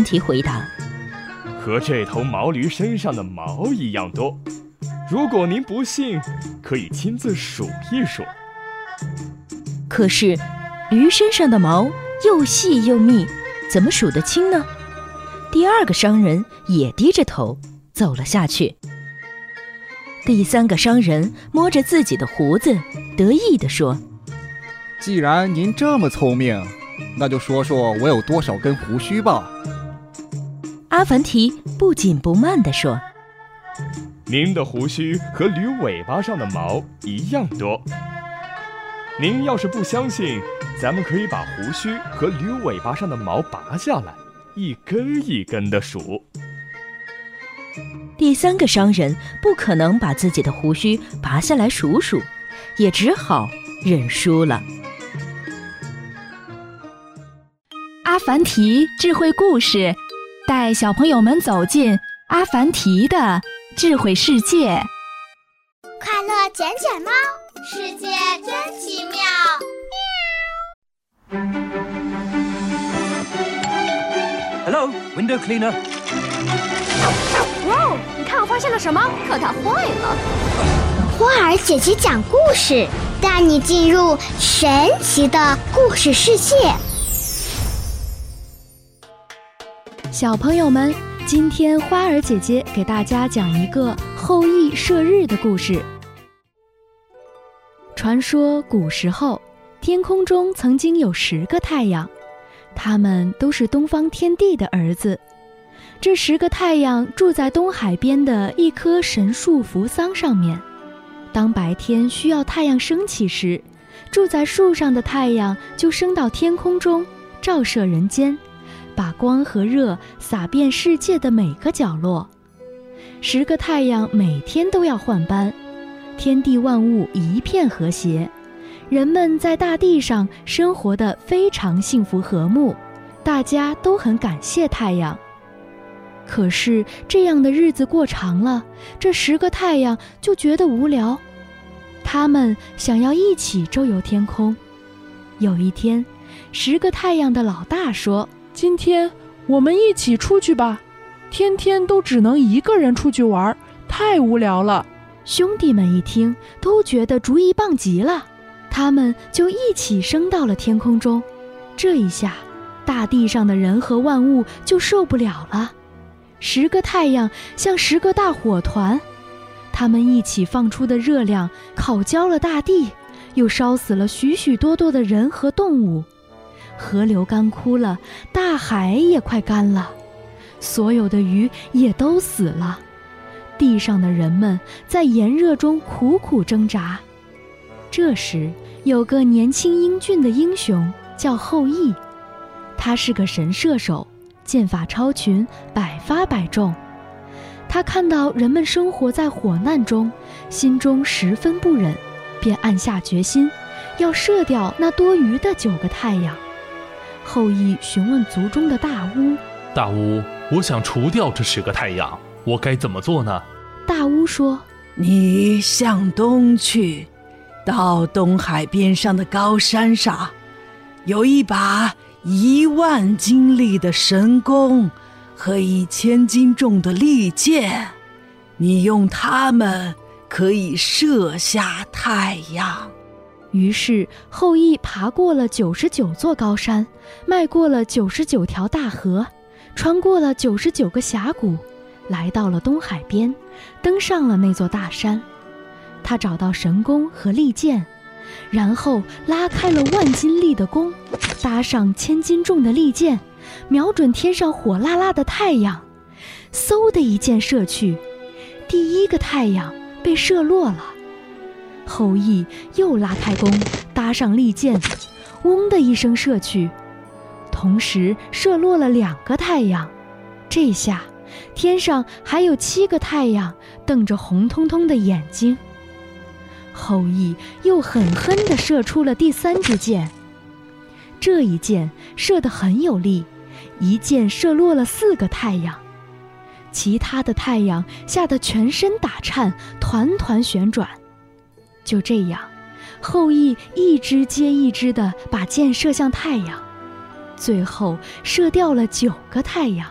提回答： 和这头毛驴身上的毛一样多。如果您不信，可以亲自数一数。 可是驴身上的毛又细又密，怎么数得清呢？第二个商人也低着头走了下去。第三个商人摸着自己的胡子，得意地说： 既然您这么聪明，那就说说我有多少根胡须吧。 阿凡提不紧不慢地说： 您的胡须和驴尾巴上的毛一样多。您要是不相信，咱们可以把胡须和驴尾巴上的毛拔下来，一根一根地数。 第三个商人不可能把自己的胡须拔下来数数，也只好认输了。 阿凡提智慧故事，带小朋友们走进阿凡提的智慧世界。 快乐捡捡猫，世界真奇妙。 Hello, window cleaner. 哇哦，你看我发现了什么？可它坏了。 花儿姐姐讲故事，带你进入神奇的故事世界。 小朋友们，今天花儿姐姐给大家讲一个后羿射日的故事。传说古时候，天空中曾经有10个太阳，他们都是东方天帝的儿子。这10个太阳住在东海边的一棵神树扶桑上面。当白天需要太阳升起时，住在树上的太阳就升到天空中，照射人间，把光和热洒遍世界的每个角落。10个太阳每天都要换班，天地万物一片和谐，人们在大地上生活得非常幸福和睦，大家都很感谢太阳。可是这样的日子过长了，这10个太阳就觉得无聊，他们想要一起周游天空。有一天，10个太阳的老大说： 今天我们一起出去吧，天天都只能一个人出去玩，太无聊了。 兄弟们一听，都觉得主意棒极了，他们就一起升到了天空中。这一下，大地上的人和万物就受不了了。10个太阳像10个大火团，他们一起放出的热量烤焦了大地，又烧死了许许多多的人和动物。河流干枯了，大海也快干了，所有的鱼也都死了。地上的人们在炎热中苦苦挣扎。这时，有个年轻英俊的英雄叫后羿，他是个神射手，剑法超群，百发百中。他看到人们生活在火难中，心中十分不忍，便暗下决心，要射掉那多余的9个太阳。后羿询问族中的大巫： 大巫，我想除掉这10个太阳，我该怎么做呢？ 大巫说： 你向东去，到东海边上的高山上，有一把10000斤力的神弓和1000斤重的利箭，你用它们可以射下太阳。 于是后羿爬过了99座高山，迈过了99条大河，穿过了99个峡谷，来到了东海边，登上了那座大山。他找到神弓和利箭，然后拉开了10000斤力的弓，搭上1000斤重的利箭，瞄准天上火辣辣的太阳，嗖的一箭射去，第1个太阳被射落了。后羿又拉开弓，搭上利箭，嗡的一声射去，同时射落了2个太阳。这下天上还有7个太阳瞪着红彤彤的眼睛。后羿又狠狠地射出了第3支箭，这一箭射得很有力，一箭射落了4个太阳。其他的太阳吓得全身打颤，团团旋转。就这样，后羿一支接一支地把箭射向太阳，最后射掉了9个太阳。